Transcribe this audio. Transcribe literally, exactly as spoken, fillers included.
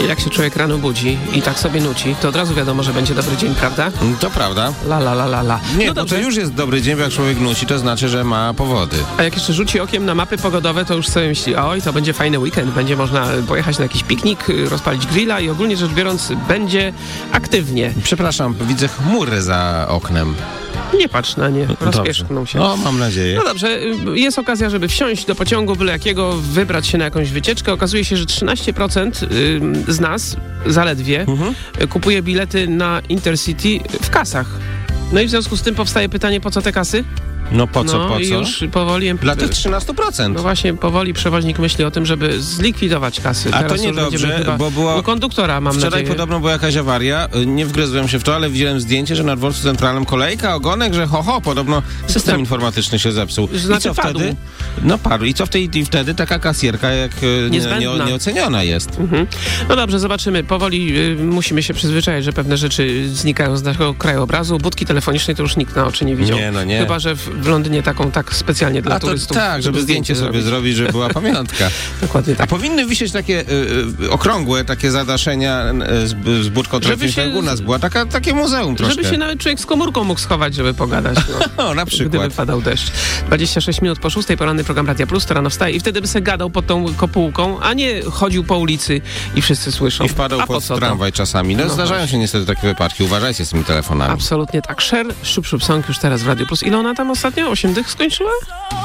I jak się człowiek rano budzi i tak sobie nuci, to od razu wiadomo, że będzie dobry dzień, prawda? To prawda. La, la, la, la, la. Nie, no no to już jest dobry dzień, bo jak człowiek nuci, to znaczy, że ma powody. A jak jeszcze rzuci okiem na mapy pogodowe, to już sobie myśli, oj, to będzie fajny weekend, będzie można pojechać na jakiś piknik, rozpalić grilla i ogólnie rzecz biorąc będzie aktywnie. Przepraszam, widzę chmury za oknem. Nie patrz na nie, rozpieszkną się. No, mam nadzieję. No dobrze, jest okazja, żeby wsiąść do pociągu byle jakiego, wybrać się na jakąś wycieczkę. Okazuje się, że trzynaście procent z nas, zaledwie, mhm. kupuje bilety na Intercity w kasach. No i w związku z tym powstaje pytanie, po co te kasy? No po co, no, po co? już powoli... Dla tych trzynaście procent. No właśnie, powoli przewoźnik myśli o tym, żeby zlikwidować kasy. A Teraz to niedobrze, bo było... U konduktora, mam Wczoraj nadzieję. podobno była jakaś awaria, nie wgryzłem się w to, ale widziałem zdjęcie, że na dworcu centralnym kolejka, ogonek, że ho, ho, podobno system Zna... informatyczny się zepsuł. Znaczy I co padł. wtedy? No padł. I co wtedy, i wtedy taka kasjerka jak nie, nie, nieoceniona jest. Mhm. No dobrze, zobaczymy. Powoli y, musimy się przyzwyczaić, że pewne rzeczy znikają z naszego krajobrazu. Budki telefonicznej to już nikt na oczy nie widział. Nie, no nie. Chyba że w, w Londynie taką tak specjalnie dla A to, turystów. tak, żeby zdjęcie sobie zrobić, zrobić żeby była pamiątka. Dokładnie tak. A powinny wisieć takie y, y, okrągłe, takie zadaszenia y, z, z budką telefoniczną. U nas była taka, takie muzeum troszkę. Żeby się nawet człowiek z komórką mógł schować, żeby pogadać. No. O, na przykład. Gdyby padał deszcz. dwadzieścia sześć minut po szóstej, poranny program Radia Plus, to rano wstaje i wtedy by se gadał pod tą kopułką, a nie chodził po ulicy i wszyscy słyszą. I wpadał a pod po tramwaj czasami. No, no zdarzają właśnie. się niestety takie wypadki. Uważajcie z tymi telefonami. Absolutnie tak. Cher, Szup Szup Song już teraz w Radiu Plus. Ile ona tam ostatnio? osiem dych skończyła?